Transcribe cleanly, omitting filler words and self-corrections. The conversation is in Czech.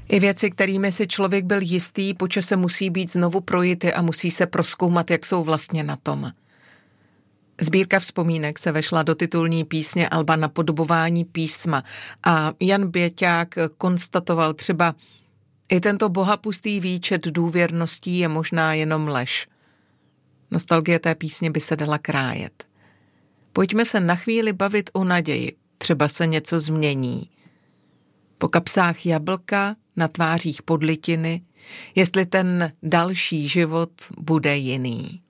I věci, kterými si člověk byl jistý, po čase musí být znovu projity a musí se prozkoumat, jak jsou vlastně na tom. Sbírka vzpomínek se vešla do titulní písně alba Napodobování písma a Jan Běťák konstatoval třeba: i tento bohapustý výčet důvěrností je možná jenom lež. Nostalgie té písně by se dala krájet. Pojďme se na chvíli bavit o naději, třeba se něco změní. Po kapsách jablka, na tvářích podlitiny, jestli ten další život bude jiný.